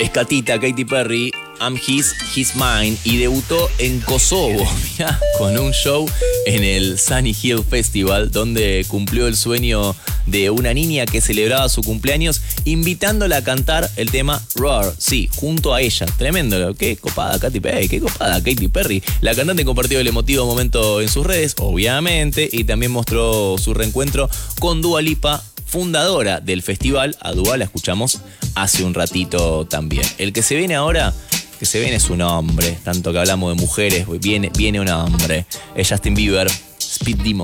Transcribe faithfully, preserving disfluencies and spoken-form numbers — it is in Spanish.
Es Catita, Katy Perry, I'm His, He's Mine, y debutó en Kosovo, mirá, con un show en el Sunny Hill Festival, donde cumplió el sueño de una niña que celebraba su cumpleaños, invitándola a cantar el tema Roar, sí, junto a ella. Tremendo, qué copada Katy Perry, qué copada Katy Perry. La cantante compartió el emotivo momento en sus redes, obviamente, y también mostró su reencuentro con Dua Lipa, fundadora del festival. A Dua la escuchamos hace un ratito también. El que se viene ahora, que se viene es un hombre, tanto que hablamos de mujeres, viene, viene un hombre. Es Justin Bieber, Speed Demon.